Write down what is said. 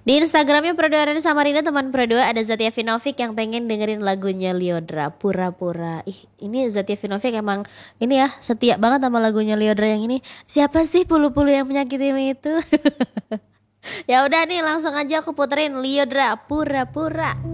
Di Instagramnya Produa Samarinda teman Produa ada Zatia Vinovic yang pengen dengerin lagunya Liodra Pura-pura. Ih, ini Zatia Vinovic emang ini ya setia banget sama lagunya Liodra yang ini. Siapa sih pulu-pulu yang menyakitimu itu? Ya udah nih langsung aja aku puterin Liodra Pura-pura.